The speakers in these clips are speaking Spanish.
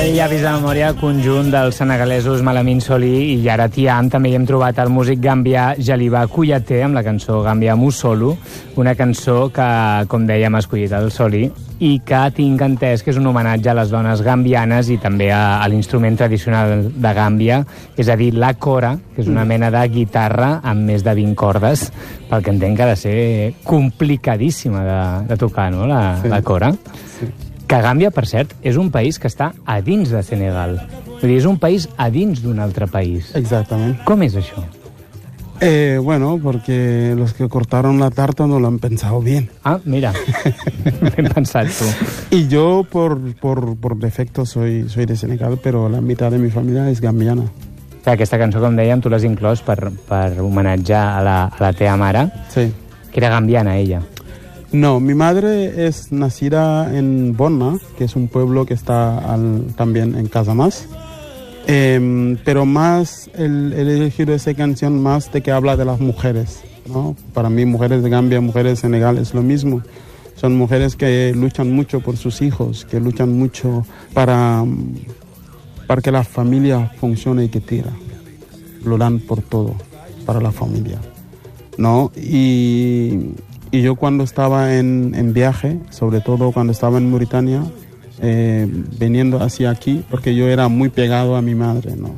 El llavis de memòria conjunt dels senegalesos Malamine Soli i Yara Thiam. També hi hem trobat el músic gambià Jaliba Kouyaté amb la cançó Gambia Musolu, una cançó que, com dèiem, ha escollit el Soli i que tinc entès que és un homenatge a les dones gambianes i també a l'instrument tradicional de Gàmbia, és a dir, la kora, que és una mena de guitarra amb més de 20 cordes, pel que entenc que ha de ser complicadíssima de tocar, no?, la kora. Sí. Que Gàmbia, per cert, és un país que està a dins de Senegal. Vull dir, és un país a dins d'un altre país. Exactament. Com és això? Bueno, porque los que cortaron la tarta no lo han pensado bien. Ah, mira, ben pensat tu. Y yo por defecto soy de Senegal, pero la mitad de mi familia es gambiana. O sigui, aquesta cançó, com dèiem, tu l'has inclòs per homenatjar a la teva mare, sí, que era gambiana, ella. No, mi madre es nacida en Bonna, que es un pueblo que está también en Casamance. Pero más he elegido esa canción más de que habla de las mujeres, ¿no? Para mí, mujeres de Gambia, mujeres de Senegal es lo mismo. Son mujeres que luchan mucho por sus hijos, que luchan mucho para que la familia funcione y que tira. Lo dan por todo, para la familia, ¿no? Y yo cuando estaba en viaje, sobre todo cuando estaba en Mauritania, viniendo hacia aquí, porque yo era muy pegado a mi madre, ¿no?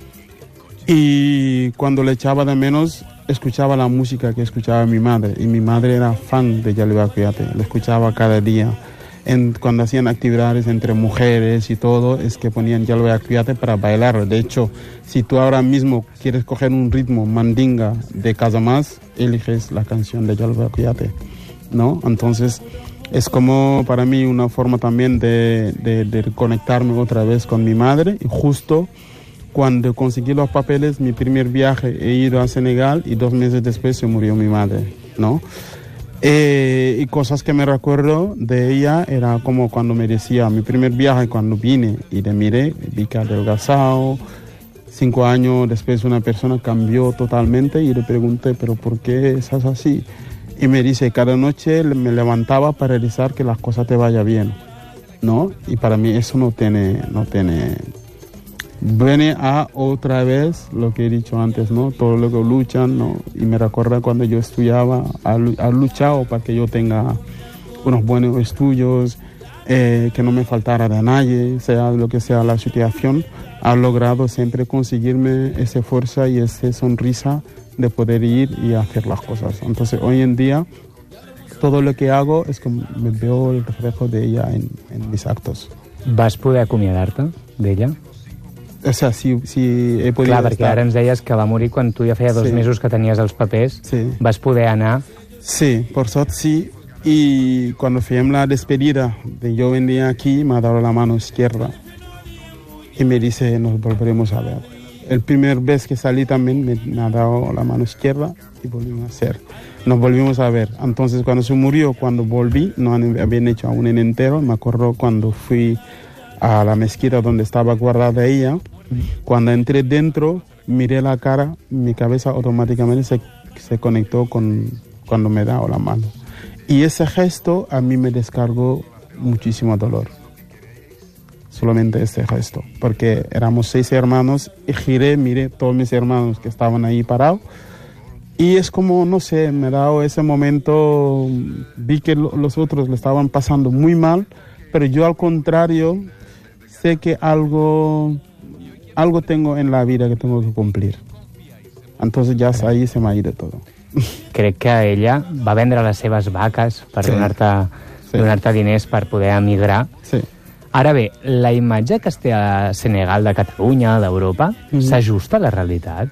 Y cuando le echaba de menos, escuchaba la música que escuchaba mi madre, y mi madre era fan de Jaliba Kouyaté, lo escuchaba cada día. Cuando hacían actividades entre mujeres y todo, es que ponían Jaliba Kouyaté para bailar. De hecho, si tú ahora mismo quieres coger un ritmo mandinga de Casamance, eliges la canción de Jaliba Kouyaté, ¿no? Entonces, es como para mí una forma también de conectarme otra vez con mi madre. Y justo cuando conseguí los papeles, mi primer viaje, he ido a Senegal y 2 meses después se murió mi madre, ¿no? Y cosas que me recuerdo de ella era como cuando me decía, mi primer viaje, cuando vine y le miré, vi que adelgazado. 5 años después una persona cambió totalmente y le pregunté, ¿pero por qué estás así? Y me dice, cada noche me levantaba para rezar que las cosas te vayan bien, ¿no? Y para mí eso no tiene... Viene a otra vez lo que he dicho antes, ¿no? Todo lo que luchan, ¿no? Y me recuerda cuando yo estudiaba, ha luchado para que yo tenga unos buenos estudios, que no me faltara de nadie, sea lo que sea la situación. Ha logrado siempre conseguirme esa fuerza y esa sonrisa de poder ir y hacer las cosas. Entonces, hoy en día, todo lo que hago es que me veo el reflejo de ella en mis actos. Vas poder acomiadar-te d'ella? O sea, sí he podido. Clar, perquè ara ens deies que va morir quan tu ja feia 2 mesos que tenies els papers. Sí. Vas poder anar? Sí, por suerte sí. Y cuando fui en la despedida de yo venía aquí, me ha dado la mano izquierda y me dice, nos volveremos a ver. El primer vez que salí también me ha dado la mano izquierda y nos volvimos a ver. Entonces cuando se murió, cuando volví, no habían hecho aún en entero. Me acuerdo cuando fui a la mezquita donde estaba guardada ella. Cuando entré dentro, miré la cara, mi cabeza automáticamente se conectó cuando me daba la mano. Y ese gesto a mí me descargó muchísimo dolor. Solamente ese gesto. Porque éramos 6 hermanos y giré, miré todos mis hermanos que estaban ahí parados. Y es como, no sé, me ha dado ese momento, vi que los otros le estaban pasando muy mal, pero yo al contrario, sé que algo tengo en la vida que tengo que cumplir. Entonces ya ahí se me ha ido todo. Crec que ella va vendre les seves vaques per donar-te diners per poder emigrar. Sí. Ara bé, la imatge que es té a Senegal, de Catalunya, d'Europa, s'ajusta a la realitat?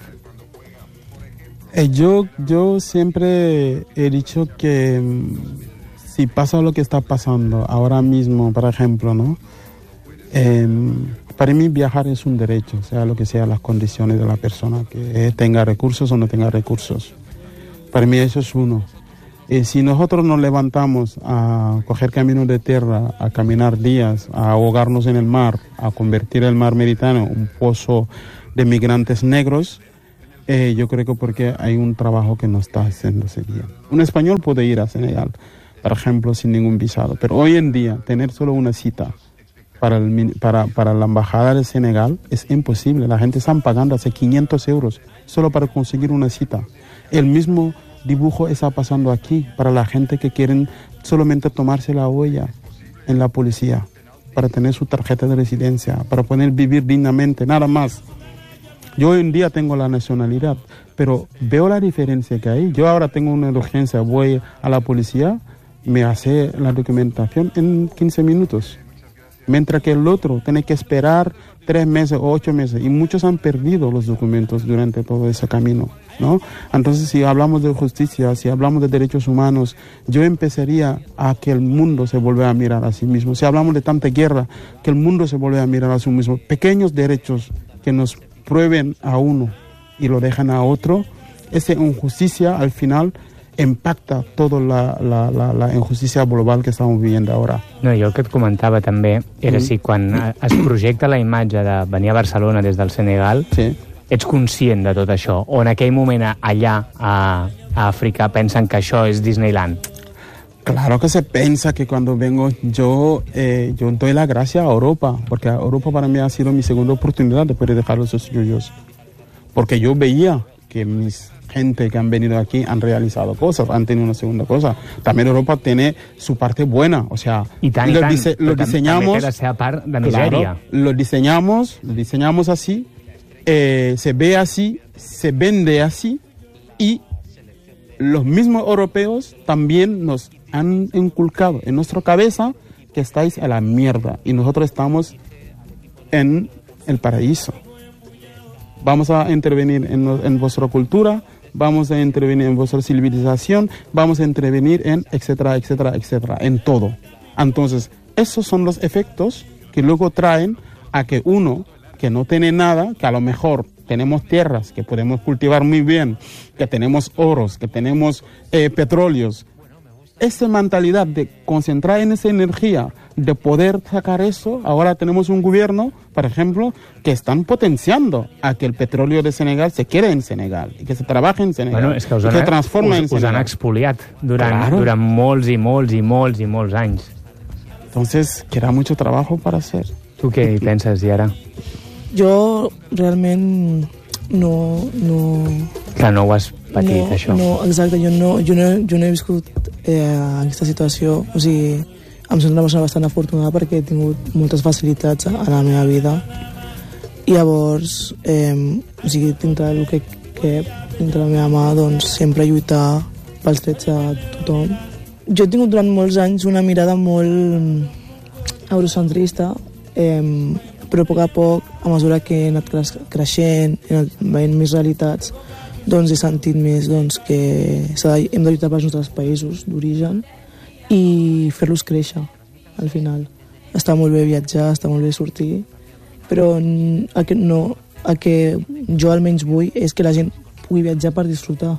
Yo siempre he dicho que si pasa lo que está pasando ahora mismo, por ejemplo, ¿no? Para mí viajar es un derecho, sea lo que sea las condiciones de la persona, que tenga recursos o no tenga recursos. Para mí eso es uno. Si nosotros nos levantamos a coger caminos de tierra, a caminar días, a ahogarnos en el mar, a convertir el mar Mediterráneo en un pozo de migrantes negros, yo creo que porque hay un trabajo que no está haciéndose bien. Un español puede ir a Senegal, por ejemplo, sin ningún visado, pero hoy en día tener solo una cita para la embajada de Senegal es imposible. La gente está pagando hace 500 euros solo para conseguir una cita. El mismo dibujo está pasando aquí para la gente que quieren solamente tomarse la huella en la policía, para tener su tarjeta de residencia, para poder vivir dignamente, nada más. Yo hoy en día tengo la nacionalidad, pero veo la diferencia que hay. Yo ahora tengo una urgencia, voy a la policía, me hace la documentación en 15 minutos. Mientras que el otro tiene que esperar 3 meses o 8 meses. Y muchos han perdido los documentos durante todo ese camino, ¿no? Entonces, si hablamos de justicia, si hablamos de derechos humanos, yo empezaría a que el mundo se vuelva a mirar a sí mismo. Si hablamos de tanta guerra, que el mundo se vuelva a mirar a sí mismo. Pequeños derechos que nos prueben a uno y lo dejan a otro. Esa injusticia, al final, impacta tota la injustícia global que estamos viviendo ahora. No, jo el que et comentava també era si quan es projecta la imatge de venir a Barcelona des del Senegal, ets conscient de tot això, o en aquell moment allà a Àfrica pensen que això és Disneyland? Claro que se piensa que cuando vengo yo doy la gracia a Europa, porque Europa para mí ha sido mi segunda oportunidad después de dejar los estudios, porque yo veía que mis gente que han venido aquí han realizado cosas, han tenido una segunda cosa. También Europa tiene su parte buena, o sea, lo diseñamos, la seva part de misèria. Claro, lo diseñamos así, se ve así, se vende así, y los mismos europeos también nos han inculcado en nuestra cabeza que estáis a la mierda y nosotros estamos en el paraíso. Vamos a intervenir en vuestra cultura, vamos a intervenir en vuestra civilización, vamos a intervenir en etcétera, etcétera, etcétera, en todo. Entonces, esos son los efectos que luego traen a que uno que no tiene nada, que a lo mejor tenemos tierras que podemos cultivar muy bien, que tenemos oros, que tenemos petróleos, esa mentalidad de concentrar en esa energía, de poder sacar eso, ahora tenemos un gobierno, por ejemplo, que están potenciando a que el petróleo de Senegal se quede en Senegal y que se trabaje en Senegal, bueno, és que se transforma en Senegal. Us han expoliat durant molts i molts i molts i molts anys. Entonces, queda mucho trabajo para hacer. Tu què hi penses, Yara? Jo realment no... Clar, no ho has patit, això. No, exacte, jo no he viscut aquesta situació, o sigui, em sento una persona bastant afortunada perquè he tingut moltes facilitats a la meva vida i llavors o sigui, dintre del que dintre la meva mà, doncs sempre lluitar pels drets de tothom. Jo he tingut durant molts anys una mirada molt eurocentrista, però a poc a poc, a mesura que he anat creixent, he anat veient més realitats, doncs he sentit més doncs, que hem de lluitar pels nostres països d'origen i fer-los créixer, al final. Està molt bé viatjar, està molt bé sortir, però el que jo almenys vull és que la gent pugui viatjar per disfrutar.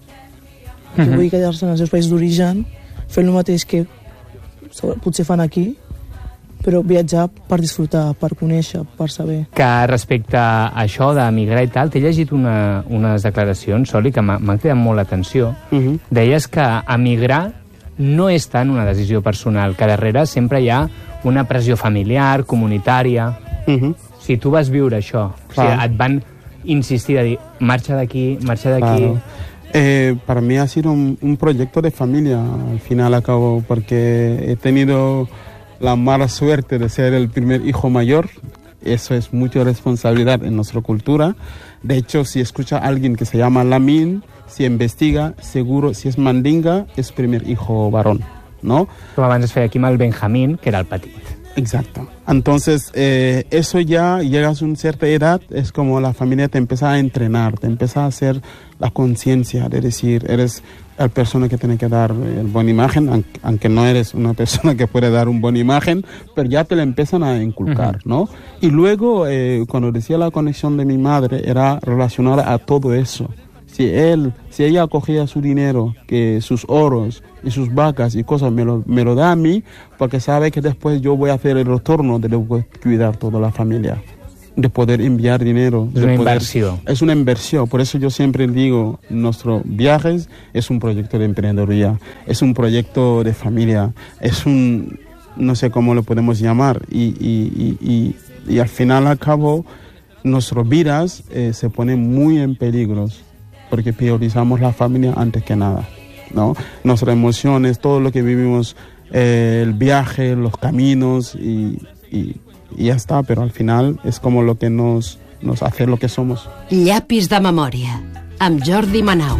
Que vull quedar-se en els seus països d'origen, fent el mateix que potser fan aquí, però viatjar per disfrutar, per conèixer, per saber. Que respecte a això d'emigrar i tal, t'he llegit unes declaracions, Soli, que m'han cridat molt l'atenció. Deies que emigrar no és tant una decisió personal, que darrere sempre hi ha una pressió familiar, comunitària. Si tu vas viure això, o sigui, et van insistir a dir, marxa d'aquí, marxa d'aquí... Claro. Para mí ha sido un proyecto de familia, al final acabo, porque he tenido la mala suerte de ser el primer hijo mayor. Eso es mucha responsabilidad en nuestra cultura. De hecho, si escucha a alguien que se llama Lamin, si investiga, seguro, si es mandinga, es primer hijo varón, ¿no? Com abans es feia aquí amb el Benjamín, que era el petit. Exacto. Entonces, eso ya llegas a una cierta edad, es como la familia te empieza a entrenar, te empieza a hacer la conciencia de decir, eres la persona que tiene que dar buena imagen, aunque no eres una persona que puede dar una buena imagen, pero ya te la empiezan a inculcar, ¿no? Y luego, cuando decía la conexión de mi madre, era relacionada a todo eso. Si ella cogía su dinero, que sus oros y sus vacas y cosas me lo da a mí, porque sabe que después yo voy a hacer el retorno de cuidar toda la familia, de poder enviar dinero. Es una inversión. Es una inversión, por eso yo siempre digo, nuestros viajes es un proyecto de emprendeduría, es un proyecto de familia, es un no sé cómo lo podemos llamar, y al final al cabo nuestras vidas se ponen muy en peligro porque priorizamos la familia antes que nada, ¿no? Nuestras emociones, todo lo que vivimos, el viaje, los caminos y ya está, pero al final es como lo que nos hace lo que somos. Llapis de memòria, amb Jordi Manau.